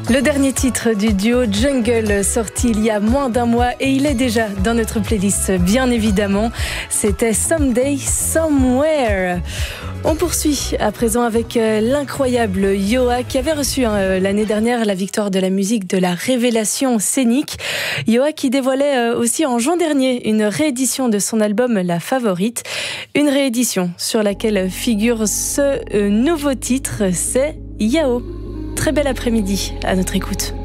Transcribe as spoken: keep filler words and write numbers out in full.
Le dernier titre du duo Jungle, sorti il y a moins d'un mois et il est déjà dans notre playlist, bien évidemment. C'était Someday, Somewhere. On poursuit à présent avec l'incroyable Yoa qui avait reçu hein, l'année dernière la victoire de la musique de la révélation scénique. Yoa qui dévoilait aussi en juin dernier une réédition de son album La Favorite. Une réédition sur laquelle figure ce nouveau titre, c'est Yao. Très bel après-midi à notre écoute.